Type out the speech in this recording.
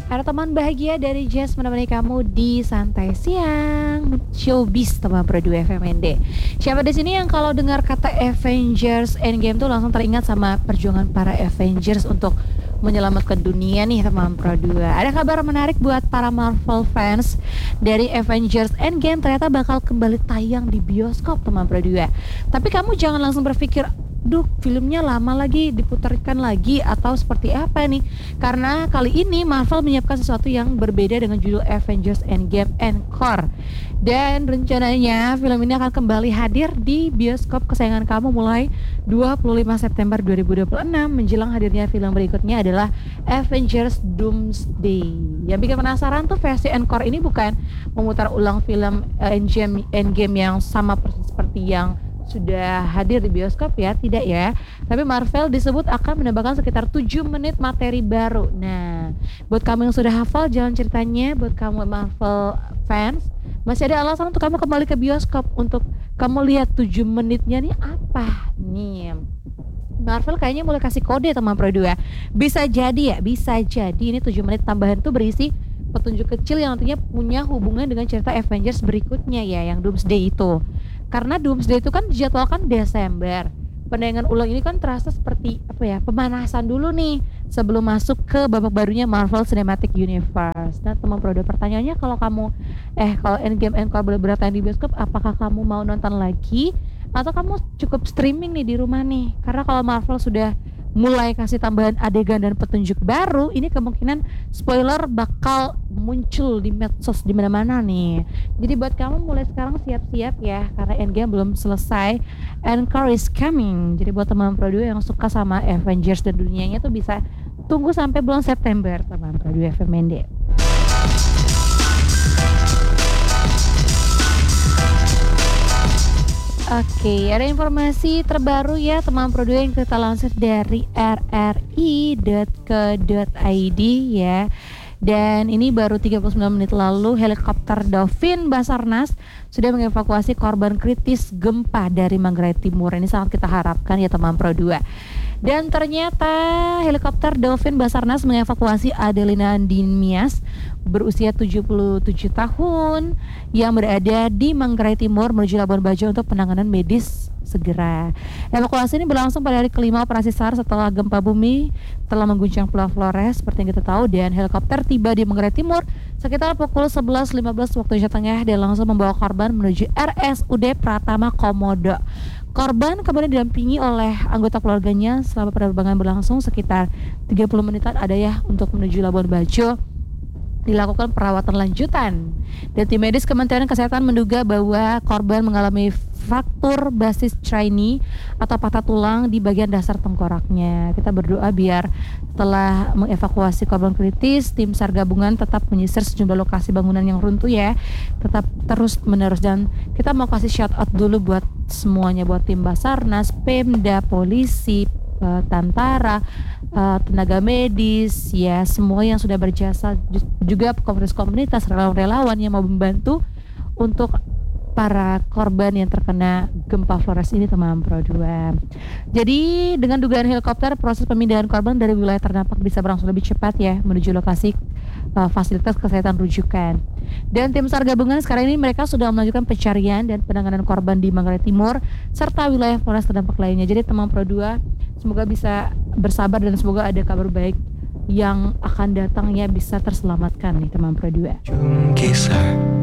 Ada teman bahagia dari Jazz menemani kamu di Santai Siang Showbiz teman Pro 2 FMND. Siapa di sini yang kalau dengar kata Avengers Endgame tuh langsung teringat sama perjuangan para Avengers untuk menyelamatkan dunia nih teman Pro 2. Ada kabar menarik buat para Marvel fans. Dari Avengers Endgame ternyata bakal kembali tayang di bioskop teman Pro 2. Tapi kamu jangan langsung berpikir, duh filmnya lama lagi diputarkan lagi atau seperti apa nih, karena kali ini Marvel menyiapkan sesuatu yang berbeda dengan judul Avengers Endgame Encore. Dan rencananya film ini akan kembali hadir di bioskop kesayangan kamu mulai 25 September 2026. Menjelang hadirnya film berikutnya adalah Avengers Doomsday. Yang bikin penasaran tuh versi Encore ini bukan memutar ulang film Endgame yang sama persis seperti yang sudah hadir di bioskop ya, tidak ya. Tapi Marvel disebut akan menambahkan sekitar 7 menit materi baru. Nah, buat kamu yang sudah hafal jalan ceritanya, buat kamu Marvel fans, masih ada alasan untuk kamu kembali ke bioskop untuk kamu lihat 7 menitnya nih apa nih. Marvel kayaknya mulai kasih kode teman Pro 2. Bisa jadi ya, bisa jadi ini 7 menit tambahan tuh berisi petunjuk kecil yang nantinya punya hubungan dengan cerita Avengers berikutnya ya, yang Doomsday itu. Karena Doomsday itu kan dijadwalkan Desember. Penayangan ulang ini kan terasa seperti apa ya, pemanasan dulu nih sebelum masuk ke babak barunya Marvel Cinematic Universe. Nah teman Pro 2, pertanyaannya kalau Endgame Encore benar-benar tayang di bioskop, apakah kamu mau nonton lagi atau kamu cukup streaming nih di rumah nih? Karena kalau Marvel sudah mulai kasih tambahan adegan dan petunjuk baru, ini kemungkinan spoiler bakal muncul di medsos di mana-mana nih. Jadi buat kamu mulai sekarang siap-siap ya, karena Endgame belum selesai, Encore is coming. Jadi buat teman Pro 2 yang suka sama Avengers dan dunianya tuh bisa tunggu sampai bulan September teman Pro 2 FMND. Oke, ada informasi terbaru ya teman Pro 2 yang kita lansir dari rri.co.id ya. Dan ini baru 39 menit lalu helikopter Dolphin Basarnas sudah mengevakuasi korban kritis gempa dari Manggarai Timur. Ini sangat kita harapkan ya teman Pro 2. Dan ternyata helikopter Dolphin Basarnas mengevakuasi Adelina Dimias berusia 77 tahun yang berada di Manggarai Timur menuju Labuan Bajo untuk penanganan medis segera. Evakuasi ini berlangsung pada hari kelima operasi SAR setelah gempa bumi telah mengguncang Pulau Flores seperti yang kita tahu, dan helikopter tiba di Manggarai Timur sekitar pukul 11.15 waktu Indonesia Tengah dan langsung membawa korban menuju RSUD Pratama Komodo. Korban kemudian didampingi oleh anggota keluarganya selama penerbangan berlangsung sekitar 30 menitan ada ya untuk menuju Labuan Bajo dilakukan perawatan lanjutan. Dan tim medis Kementerian Kesehatan menduga bahwa korban mengalami fraktur basis training atau patah tulang di bagian dasar tengkoraknya. Kita berdoa biar setelah mengevakuasi korban kritis, tim SAR gabungan tetap menyisir sejumlah lokasi bangunan yang runtuh ya, tetap terus menerus. Dan kita mau kasih shout out dulu buat semuanya, buat tim Basarnas, Pemda, polisi, tentara, tenaga medis ya, semua yang sudah berjasa, juga komunitas relawan-relawan yang mau membantu untuk para korban yang terkena gempa Flores ini teman Pro 2. Jadi dengan dugaan helikopter, proses pemindahan korban dari wilayah terdampak bisa berlangsung lebih cepat ya menuju lokasi fasilitas kesehatan rujukan. Dan tim SAR gabungan sekarang ini mereka sudah melanjutkan pencarian dan penanganan korban di Manggarai Timur serta wilayah Flores terdampak lainnya. Jadi teman Pro 2 semoga bisa bersabar dan semoga ada kabar baik yang akan datangnya bisa terselamatkan nih teman Pro 2.